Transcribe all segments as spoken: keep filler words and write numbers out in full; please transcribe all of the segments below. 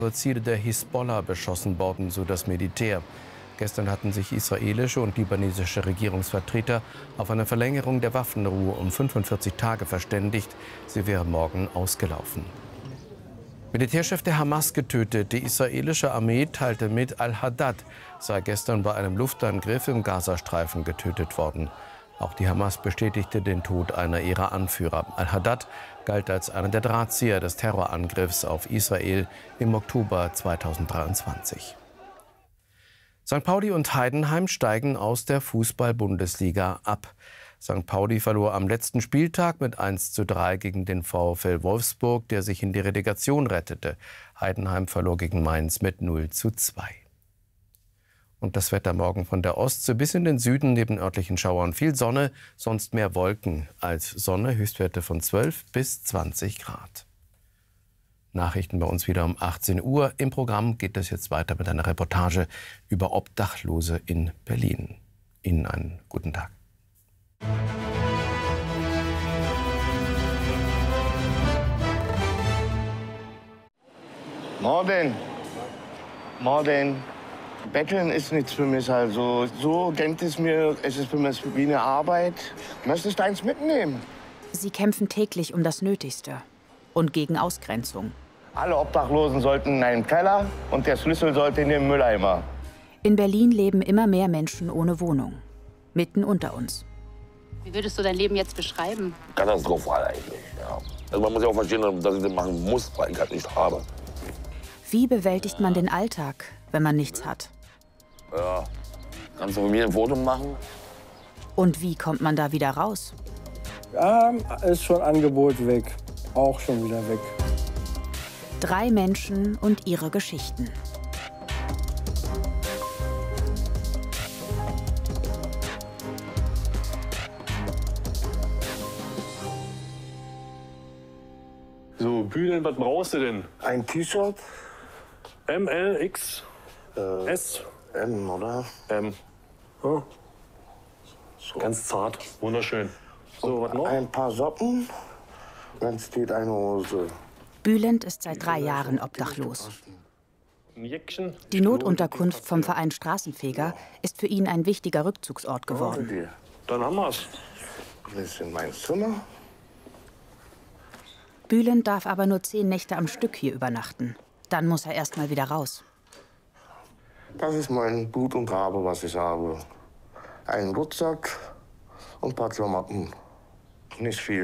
Ziele der Hisbollah beschossen worden, so das Militär. Gestern hatten sich israelische und libanesische Regierungsvertreter auf eine Verlängerung der Waffenruhe um fünfundvierzig Tage verständigt. Sie wäre morgen ausgelaufen. Militärchef der Hamas getötet. Die israelische Armee teilte mit, Al-Haddad sei gestern bei einem Luftangriff im Gazastreifen getötet worden. Auch die Hamas bestätigte den Tod einer ihrer Anführer. Al-Haddad galt als einer der Drahtzieher des Terrorangriffs auf Israel im Oktober zweitausenddreiundzwanzig. Sankt Pauli und Heidenheim steigen aus der Fußball-Bundesliga ab. Sankt Pauli verlor am letzten Spieltag mit eins zu drei gegen den VfL Wolfsburg, der sich in die Relegation rettete. Heidenheim verlor gegen Mainz mit null zu zwei. Und das Wetter morgen von der Ostsee bis in den Süden neben örtlichen Schauern. Viel Sonne, sonst mehr Wolken als Sonne. Höchstwerte von zwölf bis zwanzig Grad. Nachrichten bei uns wieder um achtzehn Uhr. Im Programm geht es jetzt weiter mit einer Reportage über Obdachlose in Berlin. Ihnen einen guten Tag. Morgen. Morgen. Betteln ist nichts für mich. Also so denkt es mir, es ist für mich wie eine Arbeit. Möchtest du eins mitnehmen? Sie kämpfen täglich um das Nötigste und gegen Ausgrenzung. Alle Obdachlosen sollten in einen Keller und der Schlüssel sollte in den Mülleimer. In Berlin leben immer mehr Menschen ohne Wohnung. Mitten unter uns. Wie würdest du dein Leben jetzt beschreiben? Katastrophal eigentlich, ja. Also man muss ja auch verstehen, dass ich das machen muss, weil ich das nicht habe. Wie bewältigt man den Alltag, wenn man nichts hat? Ja, kannst du von mir ein Foto machen? Und wie kommt man da wieder raus? Ja, ist schon Angebot weg. Auch schon wieder weg. Drei Menschen und ihre Geschichten. So, Bühlen, was brauchst du denn? Ein T-Shirt? M, L, X, Äh, S, M, oder? M. Ja. Ganz zart, wunderschön. So, was noch? Ein paar Socken. Dann steht eine Hose. Bülent ist seit drei Jahren obdachlos. Ein Jäckchen. Die Notunterkunft vom Verein Straßenfeger ist für ihn ein wichtiger Rückzugsort geworden. Dann haben wir's. Das ist in mein Zimmer. Bülent darf aber nur zehn Nächte am Stück hier übernachten. Dann muss er erst mal wieder raus. Das ist mein Gut und Gabe, was ich habe. Ein Rucksack und ein paar Klamotten. Nicht viel.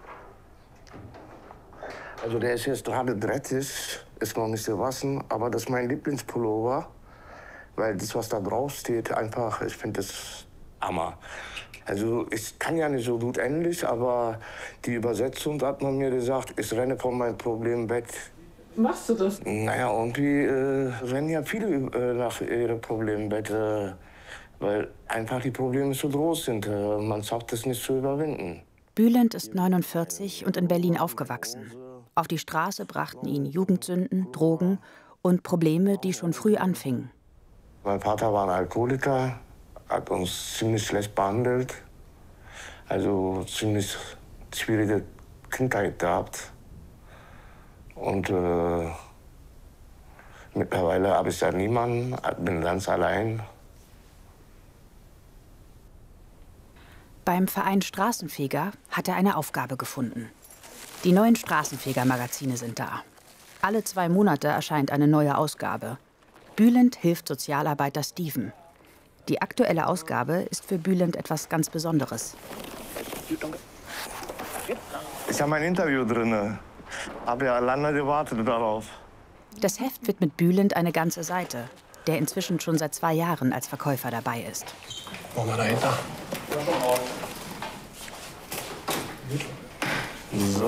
Also der ist jetzt gerade dreckig, ist noch nicht gewaschen, aber das ist mein Lieblingspullover. Weil das, was da drauf steht, einfach, ich finde das Hammer. Also ich kann ja nicht so gut Englisch, aber die Übersetzung hat man mir gesagt, ich renne von meinem Problem weg. Machst du das? Naja, irgendwie äh, rennen ja viele äh, nach ihrem Problem weg, äh, weil einfach die Probleme so groß sind. Äh, man schafft es nicht zu überwinden. Bülent ist neunundvierzig und in Berlin aufgewachsen. Auf die Straße brachten ihn Jugendsünden, Drogen und Probleme, die schon früh anfingen. Mein Vater war ein Alkoholiker, hat uns ziemlich schlecht behandelt. Also ziemlich schwierige Kindheit gehabt. Und äh, mittlerweile habe ich ja niemanden, bin ganz allein. Beim Verein Straßenfeger hat er eine Aufgabe gefunden. Die neuen Straßenfeger-Magazine sind da. Alle zwei Monate erscheint eine neue Ausgabe. Bülent hilft Sozialarbeiter Steven. Die aktuelle Ausgabe ist für Bülent etwas ganz Besonderes. Ich habe ein Interview drin. Habe ja lange gewartet darauf. Das Heft widmet Bülent eine ganze Seite, der inzwischen schon seit zwei Jahren als Verkäufer dabei ist. Wollen wir dahinter? So.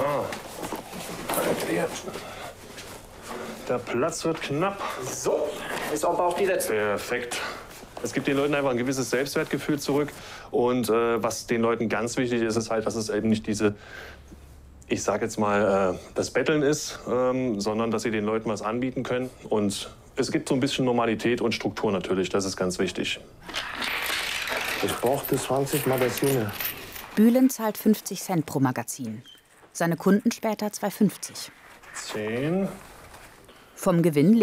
Der Platz wird knapp. So, ist aber auch die letzte. Perfekt. Es gibt den Leuten einfach ein gewisses Selbstwertgefühl zurück. Und äh, was den Leuten ganz wichtig ist, ist halt, dass es eben nicht diese, ich sag jetzt mal, äh, das Betteln ist, ähm, sondern dass sie den Leuten was anbieten können. Und es gibt so ein bisschen Normalität und Struktur natürlich, das ist ganz wichtig. Ich brauchte zwanzig Magazine. Bülent zahlt fünfzig Cent pro Magazin. Seine Kunden später zwei fünfzig. Zehn. Vom Gewinn